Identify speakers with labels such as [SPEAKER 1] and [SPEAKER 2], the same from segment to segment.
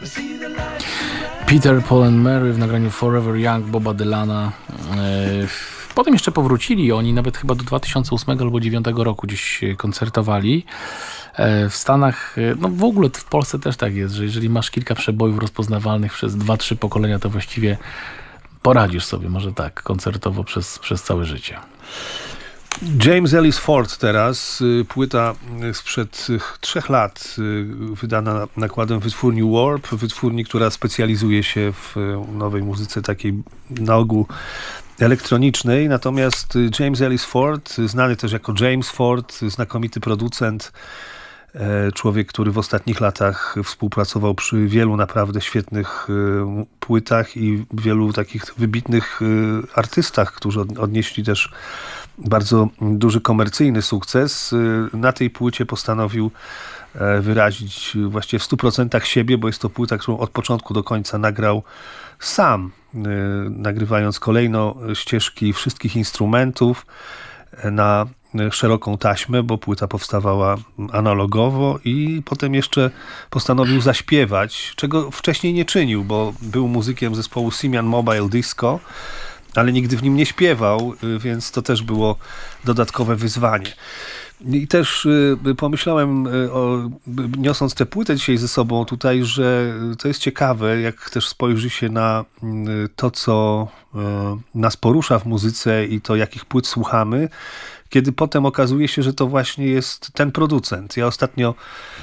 [SPEAKER 1] Peter, Paul and Mary w nagraniu Forever Young Boba Dylana. Potem jeszcze powrócili, oni nawet chyba do 2008 albo 2009 roku gdzieś koncertowali. W Stanach, no w ogóle w Polsce też tak jest, że jeżeli masz kilka przebojów rozpoznawalnych przez 2-3 pokolenia, to właściwie poradzisz sobie, może tak, koncertowo przez całe życie.
[SPEAKER 2] James Ellis Ford teraz, płyta sprzed 3 lat, wydana nakładem wytwórni Warp, wytwórni, która specjalizuje się w nowej muzyce takiej na ogół elektronicznej, natomiast James Ellis Ford, znany też jako James Ford, znakomity producent, człowiek, który w ostatnich latach współpracował przy wielu naprawdę świetnych płytach i wielu takich wybitnych artystach, którzy odnieśli też bardzo duży komercyjny sukces. Na tej płycie postanowił wyrazić właściwie w 100% siebie, bo jest to płyta, którą od początku do końca nagrał sam, nagrywając kolejno ścieżki wszystkich instrumentów na szeroką taśmę, bo płyta powstawała analogowo i potem jeszcze postanowił zaśpiewać, czego wcześniej nie czynił, bo był muzykiem zespołu Simian Mobile Disco, ale nigdy w nim nie śpiewał, więc to też było dodatkowe wyzwanie. I też pomyślałem, niosąc tę płytę dzisiaj ze sobą tutaj, że to jest ciekawe, jak też spojrzy się na to, co nas porusza w muzyce i to, jakich płyt słuchamy, kiedy potem okazuje się, że to właśnie jest ten producent. Ja ostatnio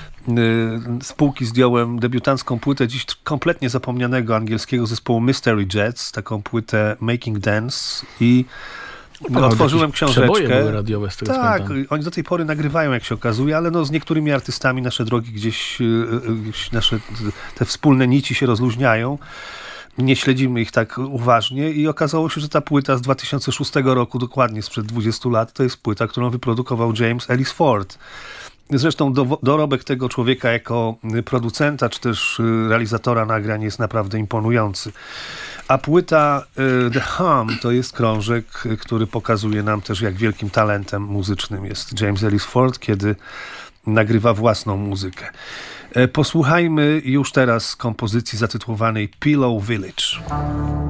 [SPEAKER 2] z półki zdjąłem debiutancką płytę dziś kompletnie zapomnianego angielskiego zespołu Mystery Jets, taką płytę Making Dance i otworzyłem książeczkę.
[SPEAKER 1] Radiowe, z tego
[SPEAKER 2] tak,
[SPEAKER 1] pamiętam.
[SPEAKER 2] oni do tej pory nagrywają, jak się okazuje, ale no z niektórymi artystami nasze drogi gdzieś nasze te wspólne nici się rozluźniają. Nie śledzimy ich tak uważnie i okazało się, że ta płyta z 2006 roku, dokładnie sprzed 20 lat, to jest płyta, którą wyprodukował James Ellis Ford. Zresztą dorobek tego człowieka jako producenta, czy też realizatora nagrań jest naprawdę imponujący. A płyta The Hum to jest krążek, który pokazuje nam też, jak wielkim talentem muzycznym jest James Ellis Ford, kiedy nagrywa własną muzykę. Posłuchajmy już teraz kompozycji zatytułowanej Pillow Village.